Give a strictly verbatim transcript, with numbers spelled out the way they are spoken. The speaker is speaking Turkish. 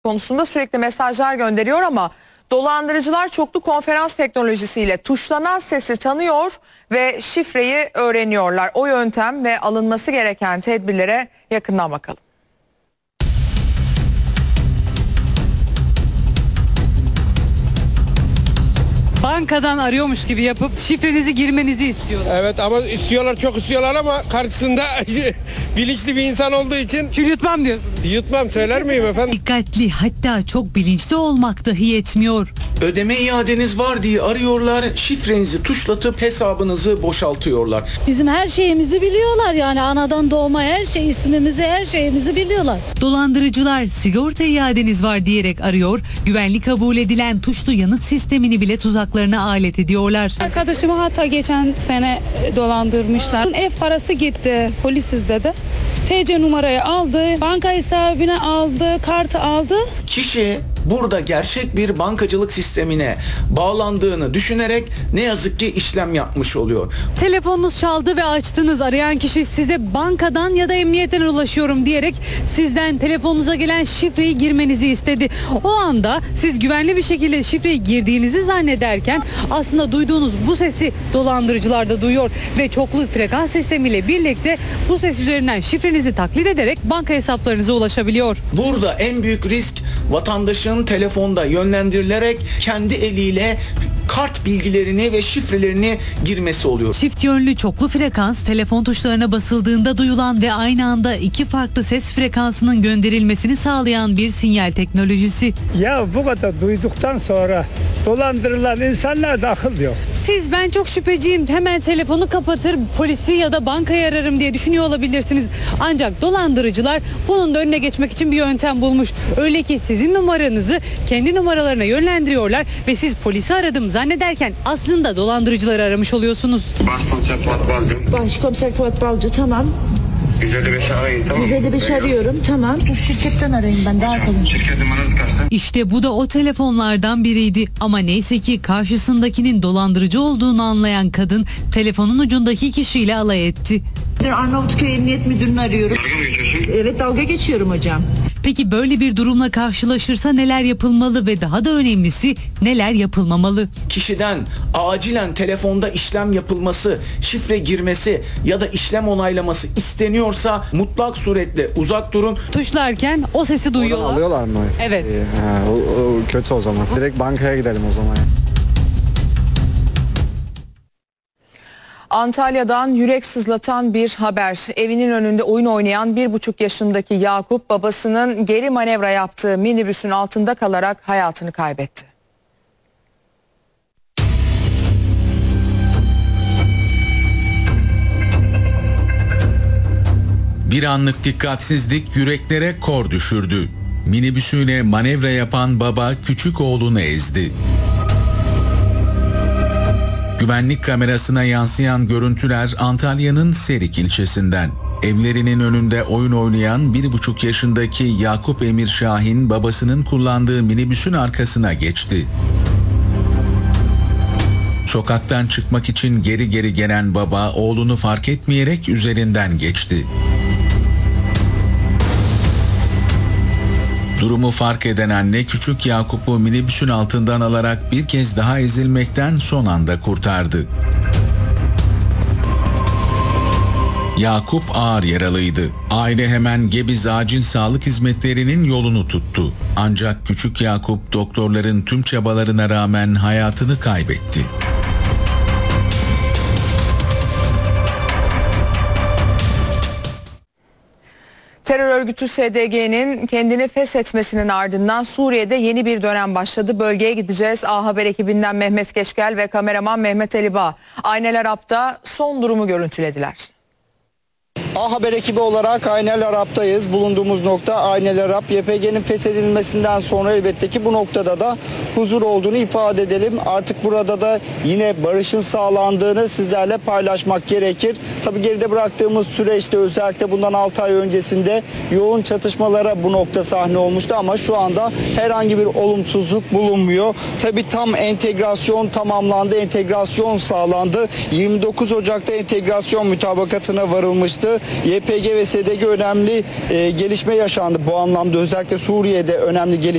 konusunda sürekli mesajlar gönderiyor ama dolandırıcılar çoklu konferans teknolojisiyle tuşlanan sesi tanıyor ve şifreyi öğreniyorlar. O yöntem ve alınması gereken tedbirlere yakından bakalım. Bankadan arıyormuş gibi yapıp şifrenizi girmenizi istiyorlar. Evet ama istiyorlar, çok istiyorlar ama karşısında bilinçli bir insan olduğu için Kül yutmam diyorsunuz. yutmam, söyler miyim efendim? Dikkatli, hatta çok bilinçli olmak dahi yetmiyor. Ödeme iadeniz var diye arıyorlar, şifrenizi tuşlatıp hesabınızı boşaltıyorlar. Bizim her şeyimizi biliyorlar, yani anadan doğma her şey, ismimizi, her şeyimizi biliyorlar. Dolandırıcılar sigorta iadeniz var diyerek arıyor, güvenli kabul edilen tuşlu yanıt sistemini bile tuzaklarına alet ediyorlar. Arkadaşımı hatta geçen sene dolandırmışlar. Ev parası gitti, polisiz dedi. T C numarayı aldı, banka hesabını aldı, kartı aldı. Kişi burada gerçek bir bankacılık sistemine bağlandığını düşünerek ne yazık ki işlem yapmış oluyor. Telefonunuz çaldı ve açtınız. Arayan kişi size bankadan ya da emniyetten ulaşıyorum diyerek sizden telefonunuza gelen şifreyi girmenizi istedi. O anda siz güvenli bir şekilde şifreyi girdiğinizi zannederken aslında duyduğunuz bu sesi dolandırıcılar da duyuyor ve çoklu frekans sistemiyle birlikte bu ses üzerinden şifrenizi taklit ederek banka hesaplarınıza ulaşabiliyor. Burada en büyük risk vatandaşın telefonda yönlendirilerek kendi eliyle kart bilgilerini ve şifrelerini girmesi oluyor. Çift yönlü çoklu frekans telefon tuşlarına basıldığında duyulan ve aynı anda iki farklı ses frekansının gönderilmesini sağlayan bir sinyal teknolojisi. Ya bu kadar duyduktan sonra dolandırılan insanlar da akıl yok. Siz ben çok şüpheciyim, hemen telefonu kapatır polisi ya da bankayı ararım diye düşünüyor olabilirsiniz. Ancak dolandırıcılar bunun da önüne geçmek için bir yöntem bulmuş. Öyle ki sizin numaranızı kendi numaralarına yönlendiriyorlar ve siz polisi aradım zannederken aslında dolandırıcıları aramış oluyorsunuz. Başkomiser Fuat Balcı. Başkomiser Fuat Balcı, tamam. yüz elli beş arayın, tamam. yüz elli beş arıyorum, tamam. Dur, şirketten arayın, ben daha kolay. Şirket numaranız kaçtı? İşte bu da o telefonlardan biriydi ama neyse ki karşısındakinin dolandırıcı olduğunu anlayan kadın telefonun ucundaki kişiyle alay etti. Arnavutköy Emniyet Müdürü'nü arıyorum. Dalga mı geçiyorsun? Evet, dalga geçiyorum hocam. Peki böyle bir durumla karşılaşırsa neler yapılmalı ve daha da önemlisi neler yapılmamalı? Kişiden acilen telefonda işlem yapılması, şifre girmesi ya da işlem onaylaması isteniyorsa mutlak suretle uzak durun. Tuşlarken o sesi duyuyorlar. Alıyorlar mı? Evet. İyi, ha, o, o kötü o zaman. Direkt bankaya gidelim o zaman. Antalya'dan yürek sızlatan bir haber. Evinin önünde oyun oynayan bir buçuk yaşındaki Yakup babasının geri manevra yaptığı minibüsün altında kalarak hayatını kaybetti. Bir anlık dikkatsizlik yüreklere kor düşürdü. Minibüsüyle manevra yapan baba küçük oğlunu ezdi. Güvenlik kamerasına yansıyan görüntüler Antalya'nın Serik ilçesinden. Evlerinin önünde oyun oynayan bir buçuk yaşındaki Yakup Emir Şahin babasının kullandığı minibüsün arkasına geçti. Sokaktan çıkmak için geri geri gelen baba oğlunu fark etmeyerek üzerinden geçti. Durumu fark eden anne küçük Yakup'u minibüsün altından alarak bir kez daha ezilmekten son anda kurtardı. Yakup ağır yaralıydı. Aile hemen Gebze Acil Sağlık Hizmetleri'nin yolunu tuttu. Ancak küçük Yakup doktorların tüm çabalarına rağmen hayatını kaybetti. Terör örgütü S D G'nin kendini feshetmesinin ardından Suriye'de yeni bir dönem başladı. Bölgeye gideceğiz. A Haber ekibinden Mehmet Keşkel ve kameraman Mehmet Elibağ Aynel Arap'ta son durumu görüntülediler. A Haber ekibi olarak Aynel Arap'tayız. Bulunduğumuz nokta Aynel Arap. Y P G'nin feshedilmesinden sonra elbette ki bu noktada da huzur olduğunu ifade edelim. Artık burada da yine barışın sağlandığını sizlerle paylaşmak gerekir. Tabii geride bıraktığımız süreçte özellikle bundan altı ay öncesinde yoğun çatışmalara bu nokta sahne olmuştu ama şu anda herhangi bir olumsuzluk bulunmuyor. Tabii tam entegrasyon tamamlandı, entegrasyon sağlandı. yirmi dokuz Ocak'ta entegrasyon mütabakatına varılmıştı. ulaştı. Y P G ve S D G önemli e, gelişme yaşandı bu anlamda. Özellikle Suriye'de önemli gelişme